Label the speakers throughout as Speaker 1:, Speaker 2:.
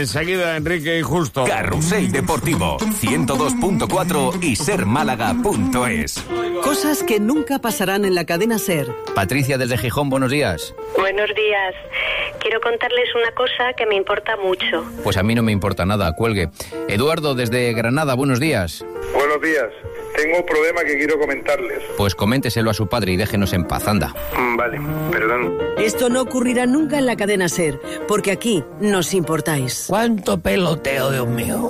Speaker 1: Enseguida, Enrique y Justo.
Speaker 2: Carrusel Deportivo, 102.4 y sermálaga.es.
Speaker 3: Cosas que nunca pasarán en la cadena SER.
Speaker 4: Patricia desde Gijón, buenos días.
Speaker 5: Buenos días. Quiero contarles una cosa que me importa mucho.
Speaker 4: Pues a mí no me importa nada, cuelgue. Eduardo desde Granada, buenos días.
Speaker 6: Buenos días. Tengo un problema que quiero comentarles.
Speaker 4: Pues coménteselo a su padre y déjenos en paz, anda.
Speaker 6: Vale, perdón.
Speaker 3: Esto no ocurrirá nunca en la cadena SER, porque aquí nos importáis.
Speaker 7: ¿Cuánto peloteo, Dios mío?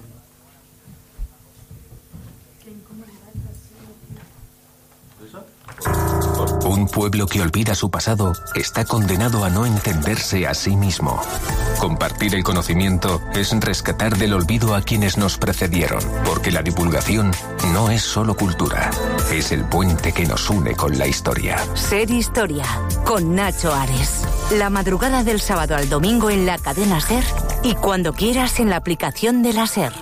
Speaker 2: Un pueblo que olvida su pasado está condenado a no entenderse a sí mismo. Compartir el conocimiento es rescatar del olvido a quienes nos precedieron, porque la divulgación no es solo cultura, es el puente que nos une con la historia.
Speaker 8: SER Historia, con Nacho Ares. La madrugada del sábado al domingo en la cadena SER y cuando quieras en la aplicación de la SER.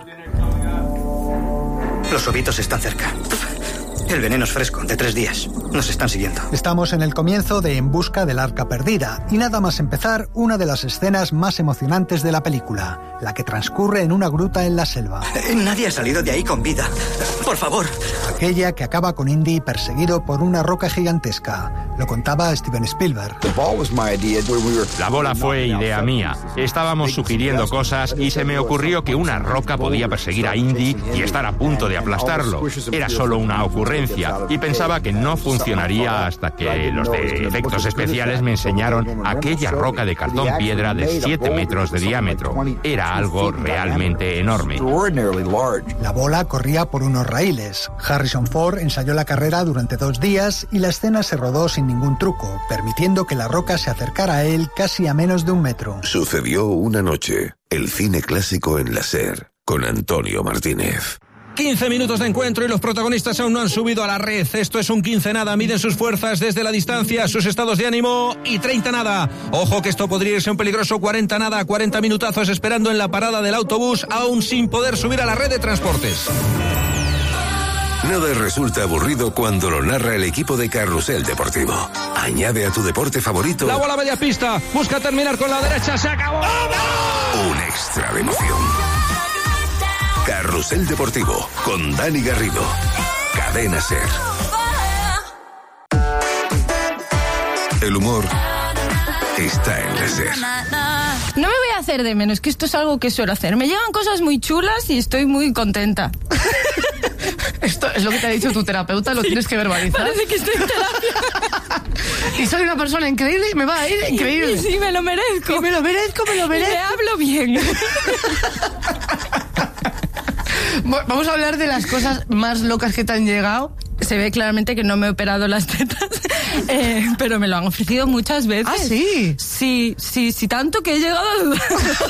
Speaker 9: Los ovitos están cerca. El veneno es fresco, de 3 días. Nos están siguiendo.
Speaker 10: Estamos en el comienzo de En busca del arca perdida, y nada más empezar, una de las escenas más emocionantes de la película, la que transcurre en una gruta en la selva.
Speaker 9: Nadie ha salido de ahí con vida. Por favor.
Speaker 10: Aquella que acaba con Indy perseguido por una roca gigantesca. Lo contaba Steven Spielberg.
Speaker 11: La bola fue idea mía. Estábamos sugiriendo cosas y se me ocurrió que una roca podía perseguir a Indy y estar a punto de aplastarlo. Era solo una ocurrencia y pensaba que no funcionaría hasta que los de efectos especiales me enseñaron aquella roca de cartón piedra de 7 metros de diámetro. Era algo realmente enorme.
Speaker 10: La bola corría por unos raíles. Harrison Ford ensayó la carrera durante 2 días y la escena se rodó sin ningún truco, permitiendo que la roca se acercara a él casi a menos de 1 metro.
Speaker 12: Sucedió una noche. El cine clásico en la SER, con Antonio Martínez.
Speaker 13: 15 minutos de encuentro y los protagonistas aún no han subido a la red. Esto es un 15 nada. Miden sus fuerzas desde la distancia, sus estados de ánimo y 30 nada. Ojo que esto podría irse un peligroso 40 nada. 40 minutazos esperando en la parada del autobús, aún sin poder subir a la red de transportes.
Speaker 12: Nada resulta aburrido cuando lo narra el equipo de Carrusel Deportivo. Añade a tu deporte favorito
Speaker 13: la bola media pista, busca terminar con la derecha, se acabó.
Speaker 12: Un extra de emoción. Carrusel Deportivo con Dani Garrido. Cadena SER. El humor está en la SER.
Speaker 14: No me voy a hacer de menos, que esto es algo que suelo hacer. Me llegan cosas muy chulas y estoy muy contenta.
Speaker 15: Esto es lo que te ha dicho tu terapeuta, lo tienes que verbalizar.
Speaker 14: Parece que estoy en terapia.
Speaker 15: Y soy una persona increíble y me va a ir increíble.
Speaker 14: Sí, me lo merezco.
Speaker 15: Y me lo merezco.
Speaker 14: Y me hablo bien.
Speaker 15: Vamos a hablar de las cosas más locas que te han llegado.
Speaker 14: Se ve claramente que no me he operado las tetas, pero me lo han ofrecido muchas veces.
Speaker 15: ¿Ah, sí?
Speaker 14: Sí, tanto que he llegado a dudar.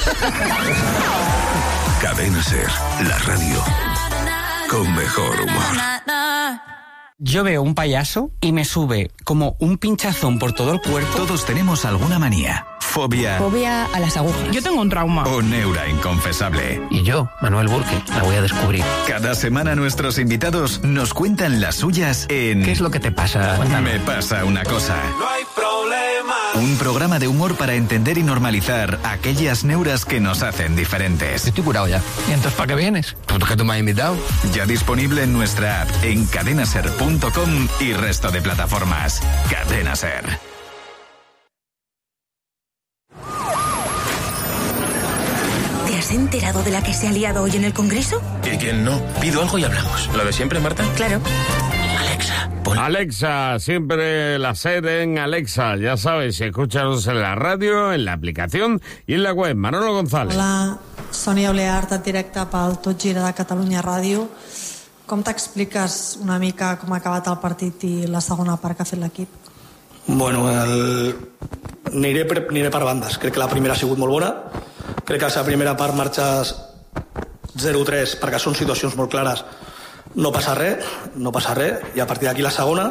Speaker 12: Cadena SER, la radio con mejor humor.
Speaker 16: Yo veo un payaso y me sube como un pinchazón por todo el cuerpo.
Speaker 2: Todos tenemos alguna manía, fobia
Speaker 14: a las agujas.
Speaker 15: Yo tengo un trauma.
Speaker 2: o neura inconfesable.
Speaker 7: Y yo, Manuel Burke, la voy a descubrir.
Speaker 2: Cada semana nuestros invitados nos cuentan las suyas en...
Speaker 7: ¿Qué es lo que te pasa? Cuéntame.
Speaker 2: Me pasa una cosa.
Speaker 17: No hay problema.
Speaker 2: Un programa de humor para entender y normalizar aquellas neuras que nos hacen diferentes.
Speaker 7: Estoy curado ya. ¿Y entonces para qué vienes? ¿Por qué tú me has invitado?
Speaker 2: Ya disponible en nuestra app, en cadenaser.com y resto de plataformas. Cadena SER.
Speaker 8: ¿Te has enterado de la que se ha liado hoy en el Congreso?
Speaker 7: ¿Y quién no? Pido algo y hablamos. ¿Lo de siempre, Marta?
Speaker 8: Claro.
Speaker 7: Alexa,
Speaker 1: Alexa, siempre la SER en Alexa. Ya sabes, escúchanos en la radio, en la aplicación y en la web. Manolo González.
Speaker 18: Hola, Sonia Oleart, en directe pel Tot Gira de Catalunya Ràdio. Com t'expliques una mica com ha acabat el partit i la segona part que ha fet l'equip?
Speaker 19: Bueno, aniré per bandes. Crec que la primera ha sigut molt bona. Crec que la primera part marxes 0-3 perquè són situacions molt clares. No passa res, i a partir d'aquí la segona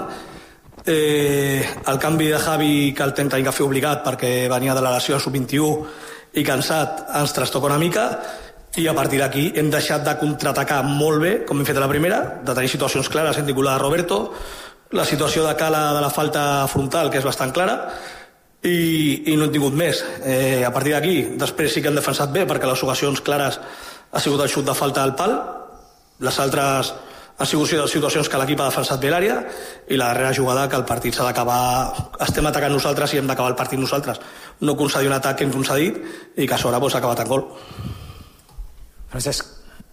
Speaker 19: el canvi de Javi que el tenta i que fer obligat perquè venia de la lesió a sub-21 i cansat ens trastoca una mica i a partir d'aquí hem deixat de contraatacar molt bé com hem fet a la primera, de tenir situacions clares, hem tingut la de Roberto, la situació de Cala de la falta frontal que és bastant clara i no hem tingut més. A partir d'aquí, després sí que hem defensat bé, perquè les ocasions clares ha sigut el xut de falta al pal, les altres han sigut situacions que l'equip ha defensat bé l'àrea, i la darrera jugada que el partit s'ha d'acabar, estem atacant nosaltres i hem d'acabar el partit nosaltres, no concedir un atac que hem concedit i que a sobre s'ha acabat en gol.
Speaker 17: Francesc.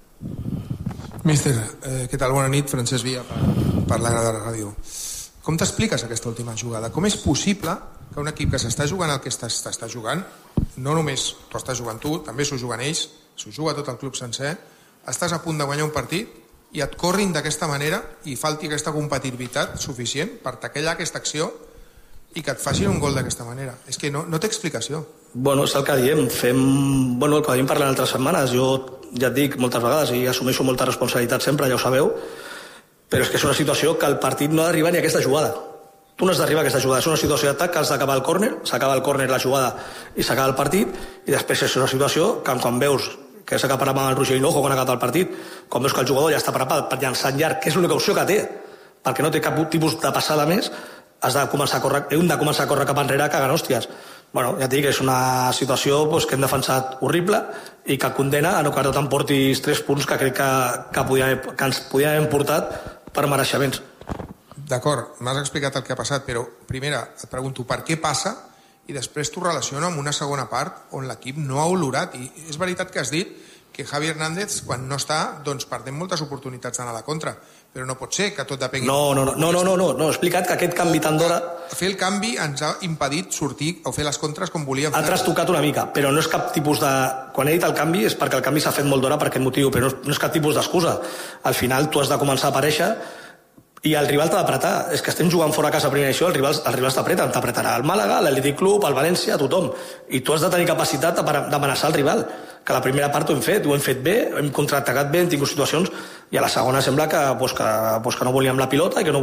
Speaker 17: Míster, què tal? Bona nit, Francesc Villa per la Granada Ràdio. Com t'expliques aquesta última jugada? Com és possible que un equip que s'està jugant el que està jugant, no només t'ho estàs jugant tu, també s'ho juguen ells, s'ho juga tot el club sencer, estàs a punt de guanyar un partit i et corrin d'aquesta manera i falti aquesta competitivitat suficient per taquillar aquesta acció i que et facin un gol d'aquesta manera? És que no té explicació.
Speaker 19: Bueno, és el que diem, el que venim parlant altres setmanes. Jo ja et dic moltes vegades i assumeixo molta responsabilitat sempre, ja ho sabeu, però és que és una situació que el partit no ha d'arribar ni a aquesta jugada. Tu no has d'arribar a aquesta jugada, és una situació d'atac que has d'acabar el córner, s'acaba el córner, la jugada, i s'acaba el partit, i després és una situació que quan veus que s'ha parat amb el Roger Hinojo quan ha acabat el partit, quan veus que el jugador ja està preparat per llançar en llarg, que és l'única opció que té, perquè no té cap tipus de passada més, hem de començar a córrer cap enrere cagant hòsties. Bueno, ja et dic, és una situació que hem defensat horrible i que condena a no que t'emportis 3 punts que crec que ens podien haver portat per mereixements.
Speaker 17: D'acord, m'has explicat el que ha passat, però primera et pregunto per què passa i després t'ho relaciono amb una segona part on l'equip no ha olorat. I és veritat que has dit que Javi Hernández, quan no està, doncs perdem moltes oportunitats d'anar a la contra, però no pot ser que tot depengui...
Speaker 19: No, he explicat que aquest canvi tan d'hora...
Speaker 17: Fer el canvi ens ha impedit sortir o fer les contres com volíem fer.
Speaker 19: Ha trastocat una mica, però no és cap tipus de... Quan he dit el canvi és perquè el canvi s'ha fet molt d'hora per aquest motiu, però no és cap tipus d'excusa. Al final tu has de començar a aparèixer i el rival t'ha d'apretar. És que estem jugant fora a casa a primera edició, els rivals t'apreten. T'apretarà el Màlaga, l'Atlètic Club, el València, tothom. I tu has de tenir capacitat d'amenaçar el rival. Que la primera part ho hem fet bé, hem contraatacat bé, hem tingut situacions, i a la segona sembla que no volíem la pilota i que no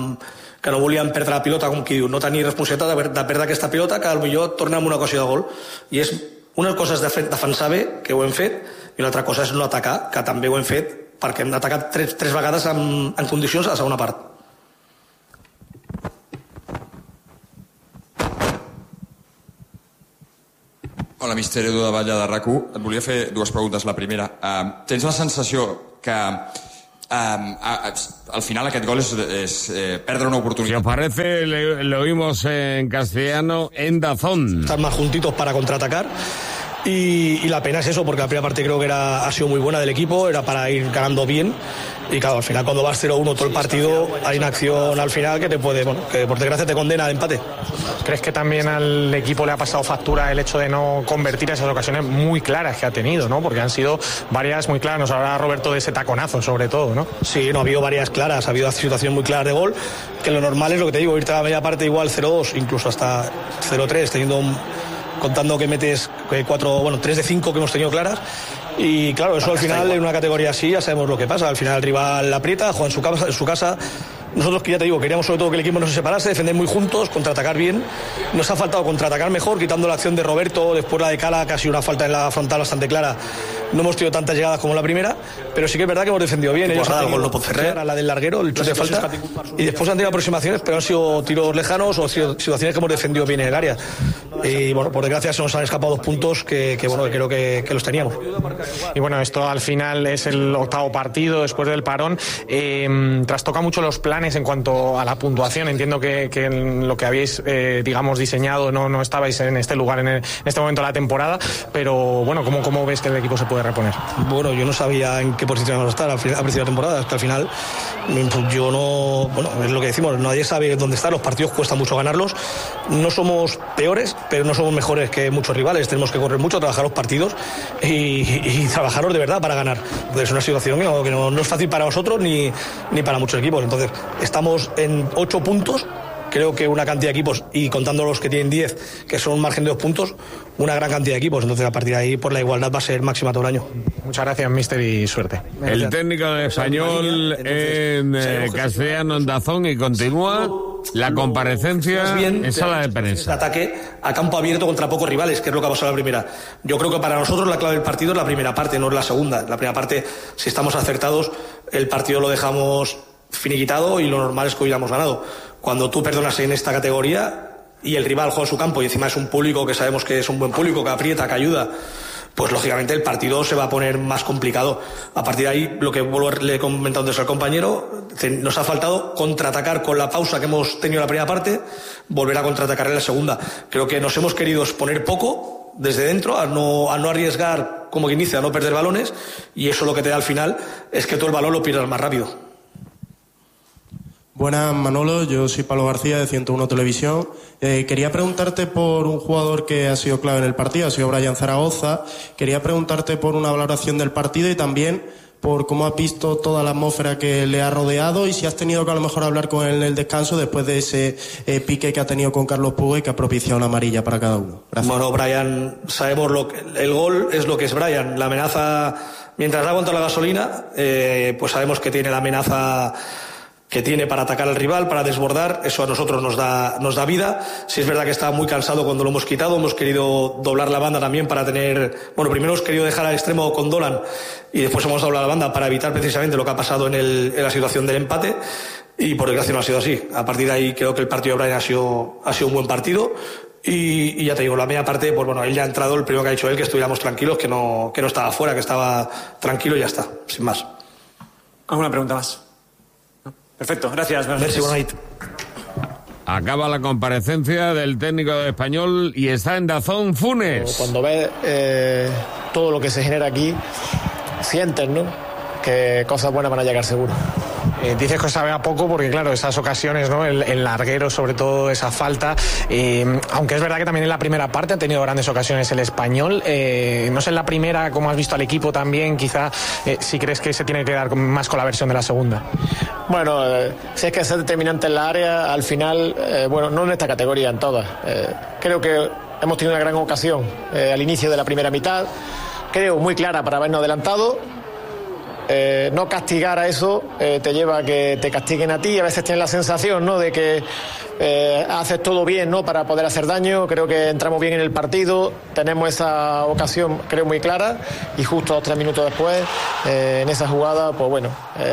Speaker 19: volíem perdre la pilota, com qui diu, no tenir responsabilitat de perdre aquesta pilota, que potser et torna amb una ocasió de gol. I és una cosa és defensar bé, que ho hem fet, i una altra cosa és no atacar, que també ho hem fet, perquè hem atacat 3 vegades en condicions a la segona part.
Speaker 20: Hola, mister Edu de Batlle de RAC1. Et volia fer 2 preguntes. La primera, tens la sensació que al final aquest gol és perdre una oportunitat?
Speaker 1: Si os parece, lo oímos en castellano en DAZN.
Speaker 19: Están más juntitos para contraatacar. Y la pena es eso, porque la primera parte creo que ha sido muy buena del equipo, era para ir ganando bien, y claro, al final cuando vas 0-1 todo el partido, hay una acción al final que te puede, que por desgracia te condena al empate.
Speaker 21: ¿Crees que también al equipo le ha pasado factura el hecho de no convertir esas ocasiones muy claras que ha tenido, ¿no? Porque han sido varias muy claras, nos hablará Roberto de ese taconazo sobre todo, ¿no?
Speaker 19: Sí, no ha habido varias claras, ha habido situaciones muy claras de gol, que lo normal es lo que te digo, irte a la media parte igual 0-2, incluso hasta 0-3, contando que metes 3 de 5 que hemos tenido claras, y claro, eso al final en una categoría así ya sabemos lo que pasa. Al final el rival la aprieta, juega en su casa. Nosotros, que ya te digo, queríamos sobre todo que el equipo no se separase, defender muy juntos, contraatacar bien. Nos ha faltado contraatacar mejor, quitando la acción de Roberto, después la de Cala, que ha sido una falta en la frontal bastante clara. No hemos tenido tantas llegadas como la primera, pero sí que es verdad que hemos defendido bien. Ellos han tenido la del larguero, el chute de falta, y después han tenido aproximaciones, pero han sido tiros lejanos o situaciones que hemos defendido bien en el área. Y bueno, por desgracia se nos han escapado 2 puntos que creo que los teníamos.
Speaker 21: Y bueno, esto al final es el 8º partido después del parón. Trastoca mucho los planes en cuanto a la puntuación. Entiendo que en lo que habíais, diseñado no estabais en este lugar en este momento de la temporada, pero bueno, ¿cómo ves que el equipo se puede reponer?
Speaker 19: Bueno, yo no sabía en qué posición íbamos a estar al principio de la temporada, hasta el final yo no... Bueno, es lo que decimos, nadie sabe dónde estar, los partidos cuesta mucho ganarlos, no somos peores, pero no somos mejores que muchos rivales, tenemos que correr mucho, trabajar los partidos y trabajarlos de verdad para ganar. Entonces es una situación que no es fácil para nosotros ni para muchos equipos. Entonces estamos en 8 puntos, creo que una cantidad de equipos, y contando los que tienen 10, que son un margen de 2 puntos, una gran cantidad de equipos. Entonces a partir de ahí, por la igualdad va a ser máxima todo el año.
Speaker 21: Muchas gracias, míster, y suerte.
Speaker 1: El técnico de Español en castellano en DAZN, y continúa la comparecencia en sala de prensa.
Speaker 19: Ataque a campo abierto contra pocos rivales, que es lo que ha pasado en la primera. Yo creo que para nosotros la clave del partido es la primera parte, no es la segunda. La primera parte, si estamos acertados, el partido lo dejamos finiquitado y lo normal es que hubiéramos ganado. Cuando tú perdonas en esta categoría, y el rival juega en su campo y encima es un público que sabemos que es un buen público, que aprieta, que ayuda, pues lógicamente el partido se va a poner más complicado. A partir de ahí, lo que le he comentado antes al compañero, nos ha faltado contraatacar con la pausa que hemos tenido en la primera parte, volver a contraatacar en la segunda. Creo que nos hemos querido exponer poco desde dentro, a no arriesgar, como quien dice, a no perder balones, y eso lo que te da al final es que tú el balón lo pierdas más rápido.
Speaker 5: Buenas, Manolo, yo soy Pablo García de 101 Televisión. Quería preguntarte por un jugador que ha sido clave en el partido, ha sido Brian Zaragoza. Quería preguntarte por una valoración del partido y también por cómo has visto toda la atmósfera que le ha rodeado y si has tenido que a lo mejor hablar con él en el descanso después de ese pique que ha tenido con Carlos Puga y que ha propiciado una amarilla para cada uno. Gracias.
Speaker 19: Bueno, Brian, sabemos el gol es lo que es Brian. La amenaza, mientras da contra la gasolina, pues sabemos que tiene la amenaza que tiene para atacar al rival, para desbordar. Eso a nosotros nos da vida. Sí es verdad que estaba muy cansado cuando lo hemos quitado, hemos querido doblar la banda también para tener, bueno, primero hemos querido dejar al extremo con Dolan y después hemos doblado la banda para evitar precisamente lo que ha pasado en la situación del empate, y por desgracia no ha sido así. A partir de ahí creo que el partido de Brian ha sido un buen partido. Y ya te digo, la media parte, pues bueno, él ya ha entrado, el primero que ha dicho él, que estuviéramos tranquilos, que no estaba fuera, que estaba tranquilo y ya está, sin más.
Speaker 22: ¿Alguna pregunta más? Perfecto, gracias.
Speaker 19: Merci, buena nit.
Speaker 1: Acaba la comparecencia del técnico de Español y está en DAZN Funes.
Speaker 23: Cuando ves todo lo que se genera aquí, sientes, ¿no?, que cosas buenas van a llegar seguro.
Speaker 21: Dices que sabe a poco porque, claro, esas ocasiones, ¿no? El larguero, sobre todo, esa falta. Aunque es verdad que también en la primera parte ha tenido grandes ocasiones el Español. No sé en la primera cómo has visto al equipo también, quizá si crees que se tiene que dar más con la versión de la segunda.
Speaker 23: Bueno, si es que ser determinante en la área, al final, bueno, no en esta categoría, en todas. Creo que hemos tenido una gran ocasión al inicio de la primera mitad, creo muy clara para habernos adelantado. No castigar a eso te lleva a que te castiguen a ti, y a veces tienes la sensación, ¿no?, de que haces todo bien, ¿no?, para poder hacer daño. Creo que entramos bien en el partido, tenemos esa ocasión, creo, muy clara, y justo 3 minutos después, en esa jugada, pues bueno,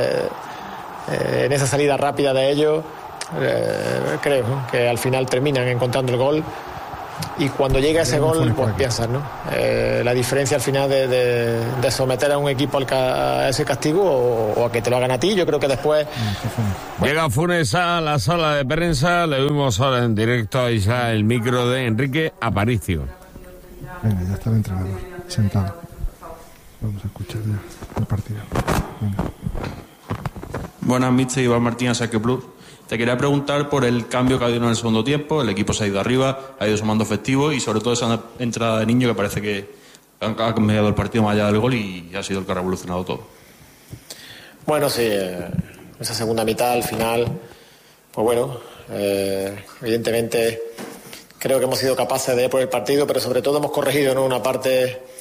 Speaker 23: en esa salida rápida de ellos, creo, ¿no?, que al final terminan encontrando el gol. Y cuando llega ese gol, pues piensas, ¿no? La diferencia al final de someter a un equipo a ese castigo o a que te lo hagan a ti. Yo creo que después...
Speaker 1: Llega Funes a la sala de prensa, le vimos ahora en directo a Isla el micro de Enrique Aparicio.
Speaker 24: Venga, ya está el entrenador sentado. Vamos a escuchar ya el partido. Venga.
Speaker 25: Buenas, mister Iván Martínez, Saque Plus. Te quería preguntar por el cambio que ha habido en el segundo tiempo. El equipo se ha ido arriba, ha ido sumando efectivo y sobre todo esa entrada de Niño que parece que ha cambiado el partido más allá del gol y ha sido el que ha revolucionado todo.
Speaker 23: Bueno, sí, esa segunda mitad al final, pues bueno, evidentemente creo que hemos sido capaces de ir por el partido, pero sobre todo hemos corregido, ¿no?, una parte